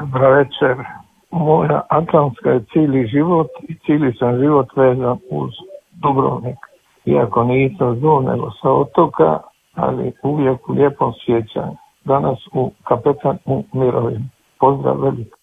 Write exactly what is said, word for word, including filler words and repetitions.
Dobra večer. Moja Atlantska je cijeli život i cijeli sam život vezan uz Dubrovnik. Iako nisam zlu nego sa otoka, ali uvijek u lijepom sjećanju. Danas u kapetan u mirovini. Pozdrav veliki.